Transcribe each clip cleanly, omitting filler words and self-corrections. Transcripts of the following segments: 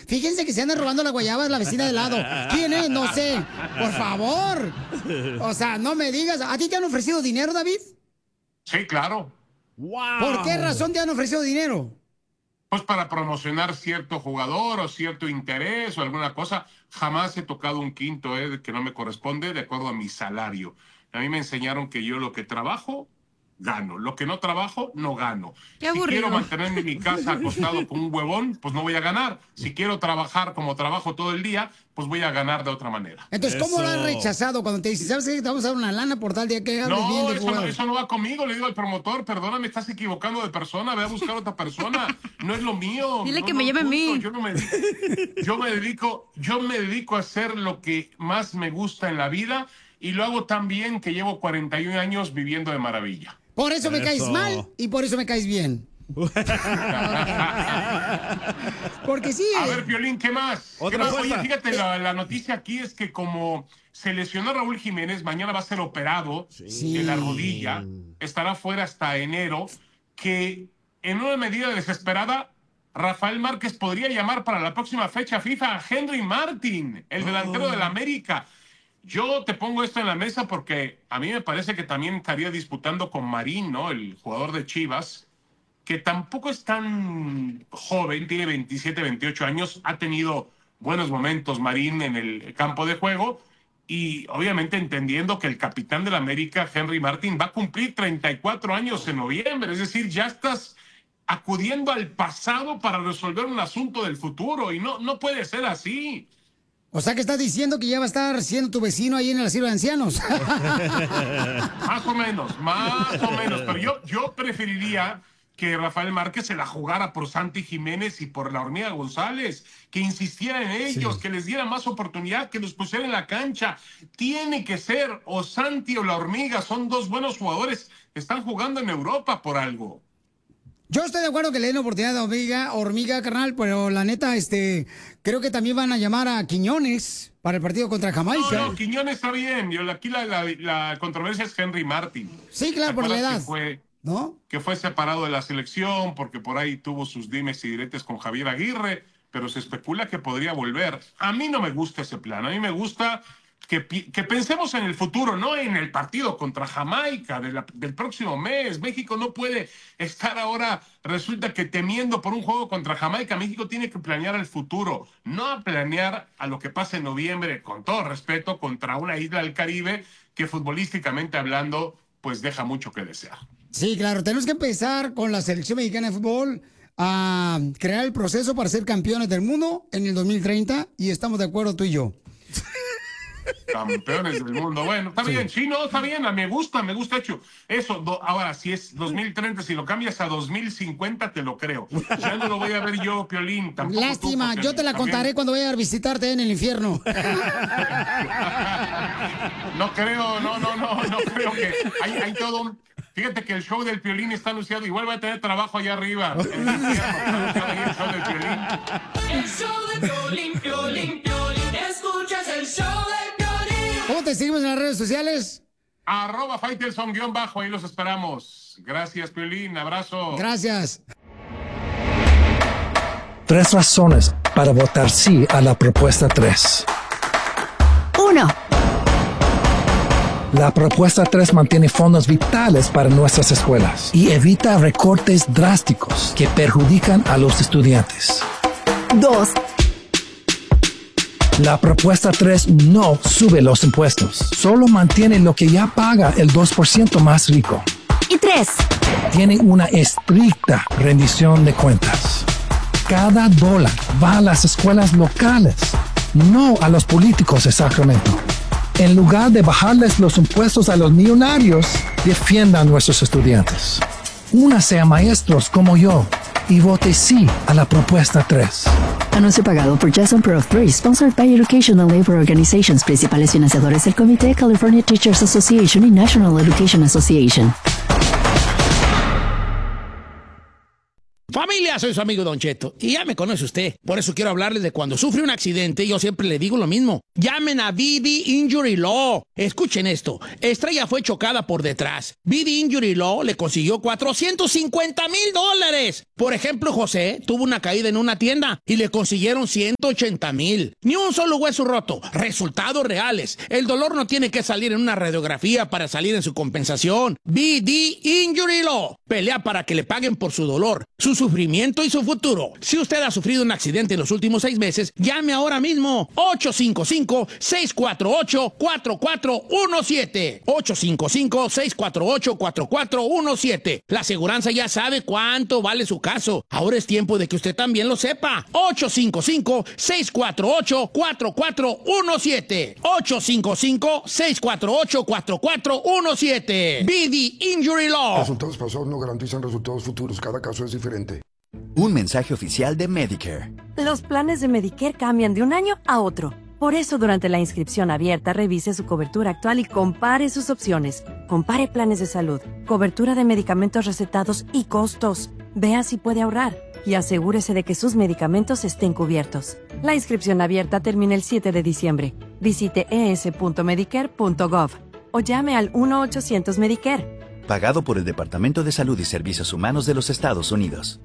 Fíjense que se andan robando las guayabas la vecina de lado. ¿Quién es? No sé. Por favor. O sea, no me digas. ¿A ti te han ofrecido dinero, David? Sí, claro. Wow. ¿Por qué razón te han ofrecido dinero? Pues para promocionar cierto jugador o cierto interés o alguna cosa. Jamás he tocado un quinto que no me corresponde de acuerdo a mi salario. A mí me enseñaron que yo lo que trabajo, gano. Lo que no trabajo, no gano. Qué Si aburrido. quiero mantenerme en mi casa acostado con un huevón, pues no voy a ganar. Si quiero trabajar como trabajo todo el día, pues voy a ganar de otra manera. Entonces, ¿cómo lo has rechazado cuando te dicen, sabes qué, te vamos a dar una lana por tal día que hables bien No, de jugador? eso no va conmigo. Le digo al promotor, perdóname, estás equivocando de persona, ve a buscar a otra persona. No es lo mío. Dile No, que me lleve a mí. Yo me dedico a hacer lo que más me gusta en la vida y lo hago tan bien que llevo 41 años viviendo de maravilla. Por eso me caes mal y por eso me caes bien. Porque sí. A ver, Piolín, ¿qué más? Otra ¿Qué más? cosa. Oye, fíjate, la noticia aquí es que como se lesionó Raúl Jiménez, mañana va a ser operado de la rodilla, estará fuera hasta enero, que en una medida desesperada, Rafael Márquez podría llamar para la próxima fecha FIFA a Henry Martin, el delantero del América. Yo te pongo esto en la mesa porque a mí me parece que también estaría disputando con Marín, ¿no? El jugador de Chivas, que tampoco es tan joven, tiene 27, 28 años, ha tenido buenos momentos Marín en el campo de juego y obviamente entendiendo que el capitán del América, Henry Martin, va a cumplir 34 años en noviembre, es decir, ya estás acudiendo al pasado para resolver un asunto del futuro y no puede ser así. O sea que estás diciendo que ya va a estar siendo tu vecino ahí en el asilo de ancianos. Más o menos. Pero yo preferiría que Rafael Márquez se la jugara por Santi Jiménez y por la Hormiga González, que insistiera en ellos, que les diera más oportunidad, que los pusiera en la cancha. Tiene que ser o Santi o la Hormiga, son dos buenos jugadores, están jugando en Europa por algo. Yo estoy de acuerdo que le den oportunidad a hormiga, carnal, pero la neta, creo que también van a llamar a Quiñones para el partido contra Jamaica. No, Quiñones está bien. Aquí la controversia es Henry Martin. Sí, claro, por la edad. Que fue separado de la selección porque por ahí tuvo sus dimes y diretes con Javier Aguirre, pero se especula que podría volver. A mí no me gusta ese plan. A mí me gusta que pensemos en el futuro, no en el partido contra Jamaica del próximo mes. México no puede estar ahora, resulta que temiendo por un juego contra Jamaica. México tiene que planear el futuro, no a planear a lo que pase en noviembre, con todo respeto, contra una isla del Caribe que futbolísticamente hablando, pues deja mucho que desear. Sí, claro, tenemos que empezar con la selección mexicana de fútbol a crear el proceso para ser campeones del mundo en el 2030 y estamos de acuerdo tú y yo. Campeones del mundo. Bueno, está bien, sí, no, está bien, me gusta hecho. Eso, ahora, si es 2030, si lo cambias a 2050, te lo creo. Ya no lo voy a ver yo, Piolín. Lástima, yo te la contaré cuando vaya a visitarte en el infierno. No creo que hay todo un... Fíjate que el show del Piolín está anunciado, igual va a tener trabajo allá arriba. El show del Piolín. El show del Piolín, Piolín, Piolín. Escuchas el show del Piolín. ¿Cómo te seguimos en las redes sociales? @Faitelson_, ahí los esperamos. Gracias, Piolín, abrazo. Gracias. 3 razones para votar sí a la propuesta 3. 1. La propuesta 3 mantiene fondos vitales para nuestras escuelas y evita recortes drásticos que perjudican a los estudiantes. 2. La propuesta 3 no sube los impuestos, solo mantiene lo que ya paga el 2% más rico. Y 3. Tiene una estricta rendición de cuentas. Cada dólar va a las escuelas locales, no a los políticos de Sacramento. En lugar de bajarles los impuestos a los millonarios, defiendan a nuestros estudiantes. Únase a maestros como yo y vote sí a la propuesta 3. Anuncio pagado por Jason Prof 3, sponsored by Educational Labor Organizations, principales financiadores del Comité California Teachers Association y National Education Association. Familia, soy su amigo Don Cheto y ya me conoce usted. Por eso quiero hablarles de cuando sufre un accidente. Yo siempre le digo lo mismo. Llamen a BD Injury Law. Escuchen esto. Estrella fue chocada por detrás. BD Injury Law le consiguió $450,000. Por ejemplo, José tuvo una caída en una tienda y le consiguieron $180,000. Ni un solo hueso roto. Resultados reales. El dolor no tiene que salir en una radiografía para salir en su compensación. BD Injury Law. Pelea para que le paguen por su dolor, su sufrimiento y su futuro. Si usted ha sufrido un accidente en los últimos 6 meses, llame ahora mismo. 855-648-4417. 855-648-4417. La aseguranza ya sabe cuánto vale su caso. Ahora es tiempo de que usted también lo sepa. 855-648-4417. 855-648-4417. BD Injury Law. Resultados pasados no garantizan resultados futuros. Cada caso es diferente. Un mensaje oficial de Medicare. Los planes de Medicare cambian de un año a otro. Por eso, durante la inscripción abierta, revise su cobertura actual y compare sus opciones. Compare planes de salud, cobertura de medicamentos recetados y costos. Vea si puede ahorrar y asegúrese de que sus medicamentos estén cubiertos. La inscripción abierta termina el 7 de diciembre. Visite es.medicare.gov o llame al 1-800-Medicare. Pagado por el Departamento de Salud y Servicios Humanos de los Estados Unidos.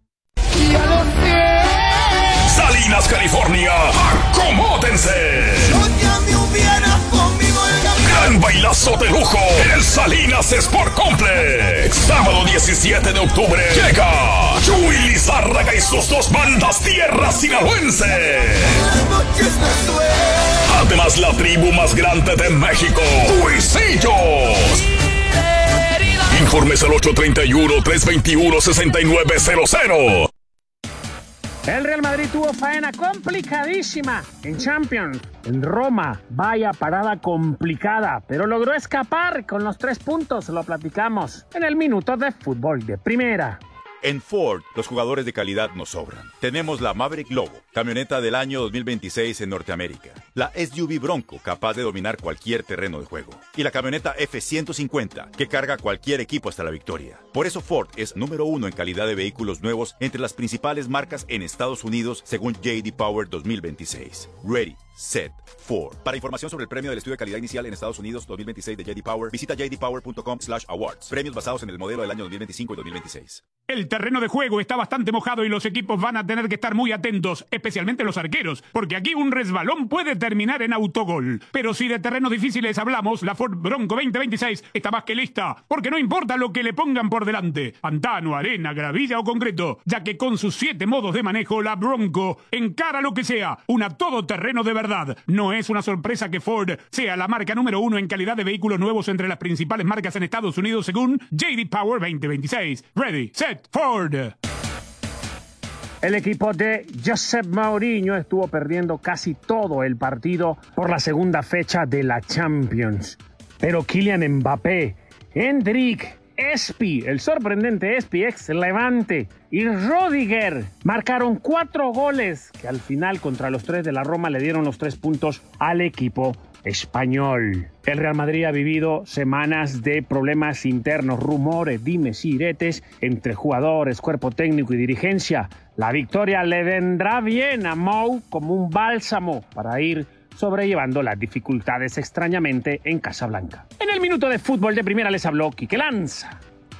Salinas, California, ¡acomódense! Yo ya me hubiera comido el Gran bailazo de lujo en el Salinas Sport Complex. Sábado 17 de octubre llega Chuy Lizárraga y sus 2 bandas Tierra Sinaloense. Además, la tribu más grande de México, Cuisillos. Informes al 831-321-6900. El Real Madrid tuvo faena complicadísima en Champions. En Roma, vaya parada complicada, pero logró escapar con los 3 puntos. Lo platicamos en el Minuto de Fútbol de Primera. En Ford, los jugadores de calidad nos sobran. Tenemos la Maverick Lobo, camioneta del año 2026 en Norteamérica. La SUV Bronco, capaz de dominar cualquier terreno de juego. Y la camioneta F-150, que carga cualquier equipo hasta la victoria. Por eso Ford es número 1 en calidad de vehículos nuevos entre las principales marcas en Estados Unidos, según J.D. Power 2026. Ready, Set, Ford. Para información sobre el premio del estudio de calidad inicial en Estados Unidos 2026 de J.D. Power, visita jdpower.com/awards. Premios basados en el modelo del año 2025 y 2026. El terreno de juego está bastante mojado y los equipos van a tener que estar muy atentos, especialmente los arqueros, porque aquí un resbalón puede terminar en autogol. Pero si de terrenos difíciles hablamos, la Ford Bronco 2026 está más que lista, porque no importa lo que le pongan por delante, pantano, arena, gravilla o concreto, ya que con sus 7 modos de manejo, la Bronco encara lo que sea, una todoterreno de verdad. No es una sorpresa que Ford sea la marca número 1 en calidad de vehículos nuevos entre las principales marcas en Estados Unidos, según J.D. Power 2026. Ready, set, Ford. El equipo de Josep Mourinho estuvo perdiendo casi todo el partido por la segunda fecha de la Champions. Pero Kylian Mbappé, Endrick, Espi, el sorprendente Espi ex Levante, y Rüdiger marcaron 4 goles que al final contra los 3 de la Roma le dieron los 3 puntos al equipo español. El Real Madrid ha vivido semanas de problemas internos, rumores, dimes y diretes entre jugadores, cuerpo técnico y dirigencia. La victoria le vendrá bien a Mou como un bálsamo para ir sobrellevando las dificultades extrañamente en Casablanca. En el Minuto de Fútbol de Primera les habló Quique Lanza.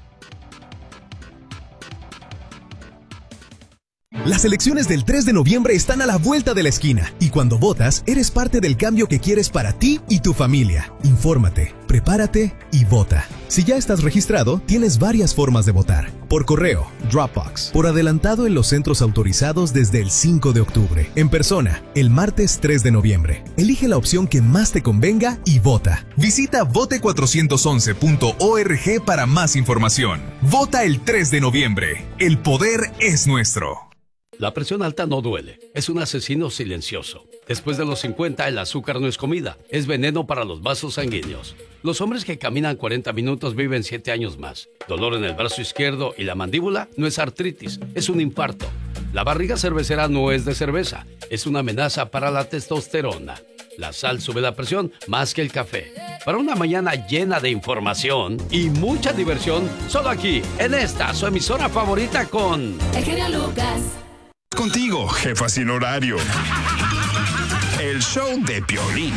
Las elecciones del 3 de noviembre están a la vuelta de la esquina y cuando votas, eres parte del cambio que quieres para ti y tu familia. Infórmate, prepárate y vota. Si ya estás registrado, tienes varias formas de votar. Por correo, Dropbox, por adelantado en los centros autorizados desde el 5 de octubre. En persona, el martes 3 de noviembre. Elige la opción que más te convenga y vota. Visita vote411.org para más información. Vota el 3 de noviembre. El poder es nuestro. La presión alta no duele, es un asesino silencioso. Después de los 50, el azúcar no es comida, es veneno para los vasos sanguíneos. Los hombres que caminan 40 minutos viven 7 años más. Dolor en el brazo izquierdo y la mandíbula no es artritis, es un infarto. La barriga cervecera no es de cerveza, es una amenaza para la testosterona. La sal sube la presión más que el café. Para una mañana llena de información y mucha diversión, solo aquí, en esta, su emisora favorita con... El genio Lucas. Contigo, jefa sin horario. El show de Piolín.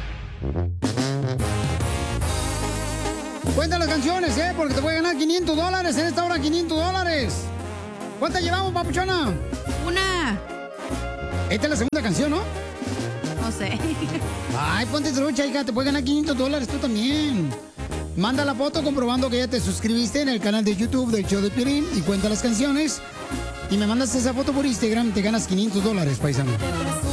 Cuenta las canciones, porque te voy a ganar $500 en esta hora, $500. ¿Cuántas llevamos, papuchona? Una. Esta es la segunda canción, ¿no? No sé. Ay, ponte trucha, hija, te puedes ganar $500 tú también. Manda la foto comprobando que ya te suscribiste en el canal de YouTube del show de Piolín y cuenta las canciones. Y me mandas esa foto por Instagram y te ganas $500, paisano.